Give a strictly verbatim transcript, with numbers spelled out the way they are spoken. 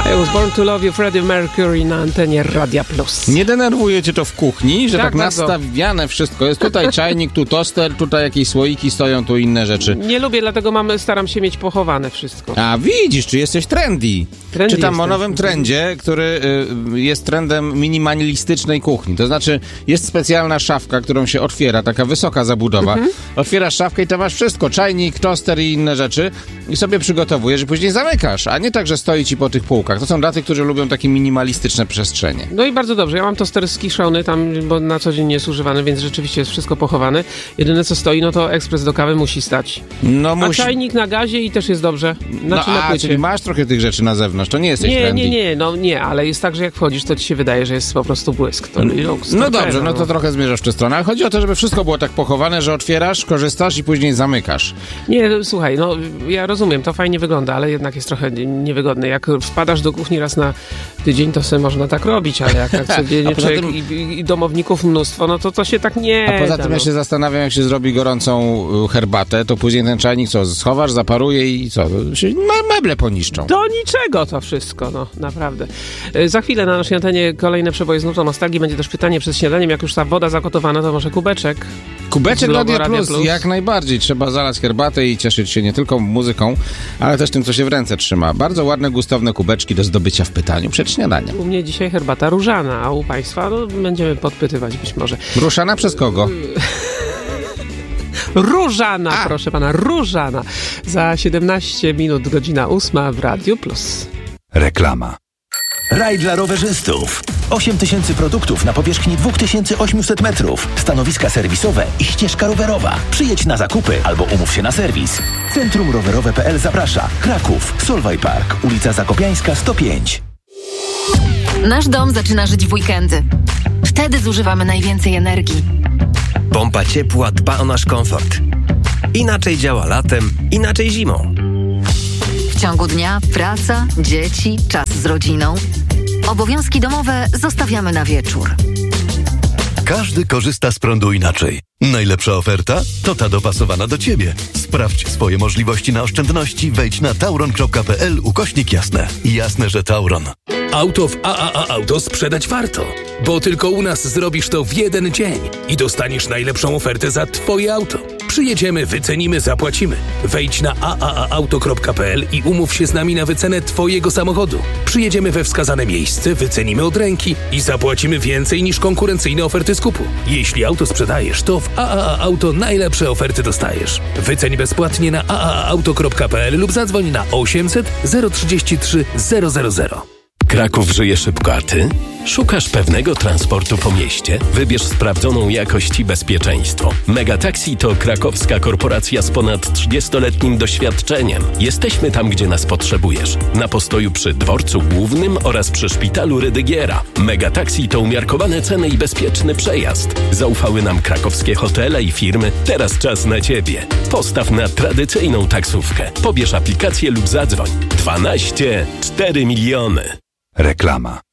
I was born to love you, Freddie Mercury na antenie Radia Plus. Nie denerwuje cię to w kuchni, że tak, tak bardzo. nastawiane wszystko jest? Tutaj czajnik, tu toster, tutaj jakieś słoiki stoją, tu inne rzeczy. Nie lubię, dlatego mamy, staram się mieć pochowane wszystko. A widzisz, czy jesteś trendy. Trendy Czytam jestem. o nowym trendzie, który y, jest trendem minimalistycznej kuchni. To znaczy, jest specjalna szafka, którą się otwiera, taka wysoka zabudowa. Mhm. Otwierasz szafkę i tam masz wszystko, czajnik, toster i inne rzeczy i sobie przygotowujesz i później zamykasz, a nie tak, że stoi ci po tych półkach. To są dla tych, którzy lubią takie minimalistyczne przestrzenie. No i bardzo dobrze. Ja mam toster skiszony tam, bo na co dzień nie jest używany, więc rzeczywiście jest wszystko pochowane. Jedyne co stoi, no to ekspres do kawy musi stać. No a musi... czajnik na gazie i też jest dobrze. Znaczy no na a, płycie. czyli masz trochę tych rzeczy na zewnątrz, to nie jesteś Nie, trendy. nie, nie, no nie, ale jest tak, że jak wchodzisz, to ci się wydaje, że jest po prostu błysk. To, no, lux, no to dobrze, pewno, no to trochę zmierzasz w tę stronę, ale chodzi o to, żeby wszystko było tak pochowane, że otwierasz, korzystasz i później zamykasz. Nie, słuchaj, no ja rozumiem, to fajnie wygląda, ale jednak jest trochę niewygodne. Jak wpadasz do kuchni raz na tydzień, to sobie można tak robić, ale jak, jak codziennie człowiek tym... i, i domowników mnóstwo, no to to się tak nie A poza da, tym no. ja się zastanawiam, jak się zrobi gorącą herbatę, to później ten czajnik co, schowasz, zaparuje i co, się meble poniszczą. Do niczego to wszystko, no naprawdę. Za chwilę na naszej antenie kolejne przeboje z nutą nostalgii. Będzie też pytanie przed śniadaniem, jak już ta woda zagotowana, to może kubeczek? Kubeczek Radia Radia Plus, Plus, jak najbardziej. Trzeba zalać herbatę i cieszyć się nie tylko muzyką, ale też tym, co się w ręce trzyma. Bardzo ładne, gustowne kubeczki do zdobycia w pytaniu przed śniadaniem. U mnie dzisiaj herbata różana, a u Państwa no, będziemy podpytywać być może. Ruszana przez kogo? Różana, A. proszę pana, różana. Za siedemnaście minut, godzina ósma w Radiu Plus. Reklama. Raj dla rowerzystów. osiem tysięcy produktów na powierzchni dwa tysiące osiemset metrów. Stanowiska serwisowe i ścieżka rowerowa. Przyjedź na zakupy albo umów się na serwis. Centrum Rowerowe kropka p l zaprasza. Kraków, Solway Park, ulica Zakopiańska sto pięć. Nasz dom zaczyna żyć w weekendy. Wtedy zużywamy najwięcej energii. Pompa ciepła dba o nasz komfort. Inaczej działa latem, inaczej zimą. W ciągu dnia praca, dzieci, czas z rodziną. Obowiązki domowe zostawiamy na wieczór. Każdy korzysta z prądu inaczej. Najlepsza oferta? To ta dopasowana do Ciebie. Sprawdź swoje możliwości na oszczędności. Wejdź na tauron kropka p l ukośnik jasne. Jasne, że Tauron. Auto w A A A Auto sprzedać warto, bo tylko u nas zrobisz to w jeden dzień i dostaniesz najlepszą ofertę za Twoje auto. Przyjedziemy, wycenimy, zapłacimy. Wejdź na a a a auto kropka p l i umów się z nami na wycenę Twojego samochodu. Przyjedziemy we wskazane miejsce, wycenimy od ręki i zapłacimy więcej niż konkurencyjne oferty skupu. Jeśli auto sprzedajesz, to w A A A Auto najlepsze oferty dostajesz. Wyceń bezpłatnie na a a a auto kropka p l lub zadzwoń na osiemset zero trzydzieści trzy zero zero zero. Kraków żyje szybko, a Ty? Szukasz pewnego transportu po mieście? Wybierz sprawdzoną jakość i bezpieczeństwo. Megataxi to krakowska korporacja z ponad trzydziestoletnim doświadczeniem. Jesteśmy tam, gdzie nas potrzebujesz. Na postoju przy dworcu głównym oraz przy szpitalu Rydygiera. Megataxi to umiarkowane ceny i bezpieczny przejazd. Zaufały nam krakowskie hotele i firmy. Teraz czas na Ciebie. Postaw na tradycyjną taksówkę. Pobierz aplikację lub zadzwoń. dwanaście cztery miliony. Reklama.